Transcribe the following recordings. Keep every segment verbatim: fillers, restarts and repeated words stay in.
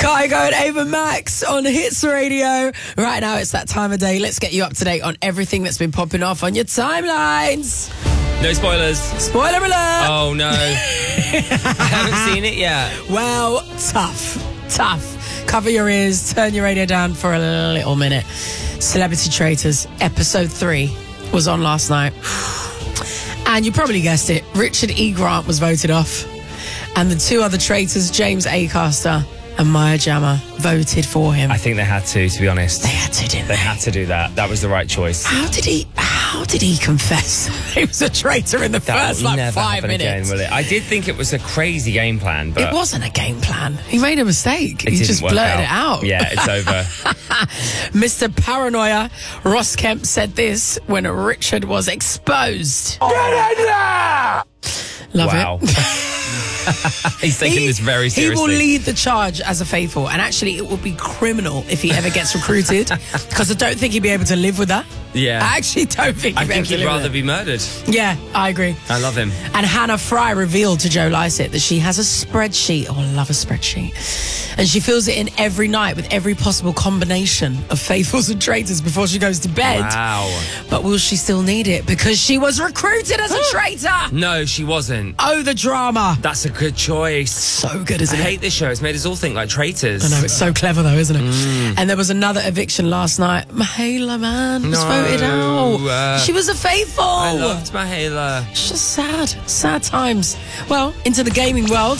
Kygo and Ava Max on Hits Radio. Right now, it's that time of day. Let's get you up to date on everything that's been popping off on your timelines. No spoilers. Spoiler alert. Oh, no. I haven't seen it yet. Well, tough. Tough. Cover your ears. Turn your radio down for a little minute. Celebrity Traitors, episode three, was on last night. And you probably guessed it. Richard E. Grant was voted off. And the two other traitors, James Acaster and Maya Jama, voted for him. I think they had to, to be honest. They had to, didn't they? They had to do that. That was the right choice. How did he? How did he confess he was a traitor in the That first will like never five happen minutes? Again, will it? I did think it was a crazy game plan, but It wasn't a game plan. He made a mistake. it He didn't just work blurted it out. Yeah, it's over. Mister Paranoia Ross Kemp said this when Richard was exposed. Get in there! Love Wow. it. He's taking He- this very He seriously. will lead the charge as a faithful, and actually, it would be criminal if he ever gets recruited, because I don't think he'd be able to live with that. Yeah. I actually don't think he'd I be think able to he'd live rather with it. be murdered. Yeah, I agree. I love him. And Hannah Fry revealed to Joe Lycett that she has a spreadsheet. Oh, I love a spreadsheet. And she fills it in every night with every possible combination of faithfuls and traitors before she goes to bed. Wow. But will she still need it? Because she was recruited as a traitor. No, she wasn't. Oh, the drama. That's a good choice. So good, I isn't it? hate this show. It's made us all think like traitors. I know, it's so clever though, isn't it? And there was another eviction last night. Mahela, man, was No, voted out. uh, she was a faithful. I loved Mahela. It's just sad. Sad times. Well, into the gaming world.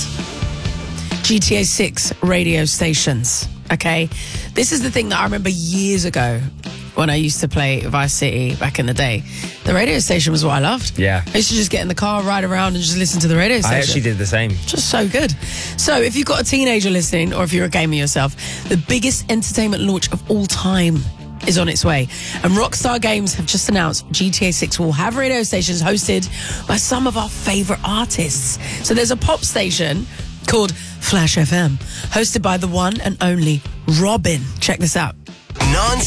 G T A six radio stations. Okay. This is the thing that I remember years ago when I used to play Vice City back in the day. The radio station was what I loved. Yeah. I used to just get in the car, ride around and just listen to the radio station. I actually did the same. Just so good. So if you've got a teenager listening, or if you're a gamer yourself, the biggest entertainment launch of all time is on its way. And Rockstar Games have just announced G T A six will have radio stations hosted by some of our favourite artists. So there's a pop station called Flash F M, hosted by the one and only Robin. Check this out. Non